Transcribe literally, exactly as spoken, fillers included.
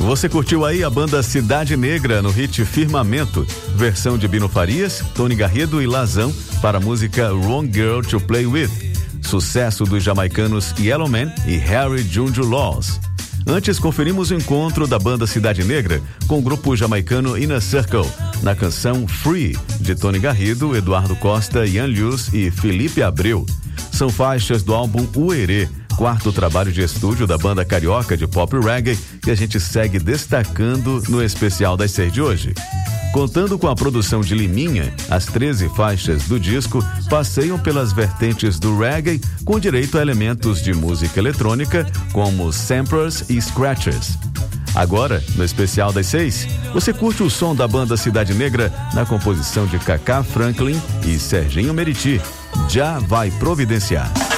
Você curtiu aí a banda Cidade Negra no hit Firmamento, versão de Bino Farias, Tony Garrido e Lazão para a música Wrong Girl to Play With, sucesso dos jamaicanos Yellowman e Harry Junju Laws. Antes, conferimos o encontro da banda Cidade Negra com o grupo jamaicano Inner Circle, na canção Free, de Tony Garrido, Eduardo Costa, Ian Lewis e Felipe Abreu. São faixas do álbum Uerê, quarto trabalho de estúdio da banda carioca de pop reggae, que a gente segue destacando no especial das seis de hoje. Contando com a produção de Liminha, as treze faixas do disco passeiam pelas vertentes do reggae, com direito a elementos de música eletrônica, como samplers e scratchers. Agora, no especial das seis, você curte o som da banda Cidade Negra na composição de Cacá Franklin e Serginho Meriti. Já vai providenciar.